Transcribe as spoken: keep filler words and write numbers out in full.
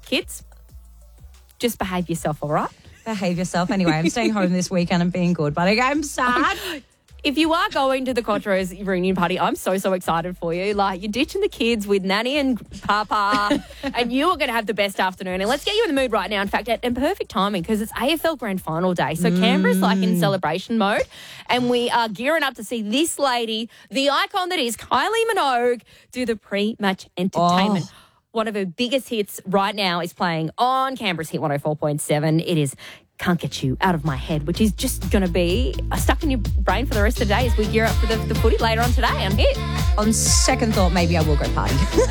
kids, just behave yourself, all right? Behave yourself. Anyway, I'm staying home this weekend and being good, but I'm sad. If you are going to the Quattro's reunion party, I'm so, so excited for you. Like, you're ditching the kids with Nanny and Papa, and you are going to have the best afternoon. And let's get you in the mood right now. In fact, and perfect timing because it's A F L Grand Final day. So mm. Canberra's like in celebration mode, and we are gearing up to see this lady, the icon that is Kylie Minogue, do the pre-match entertainment. Oh. One of her biggest hits right now is playing on Canberra's Hit one oh four point seven. It is Can't Get You Out of My Head, which is just going to be stuck in your brain for the rest of the day as we gear up for the, the footy later on today on Hit. On second thought, maybe I will go party.